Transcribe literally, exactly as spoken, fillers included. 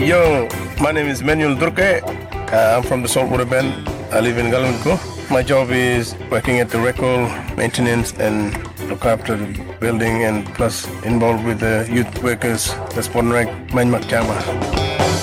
Yo, my name is Manuel Durke. Uh, I'm from the Saltwater Band. I live in Galunko. My job is working at the record, maintenance, and look after the building, and plus involved with the youth workers. That's one right, Manmak Chama.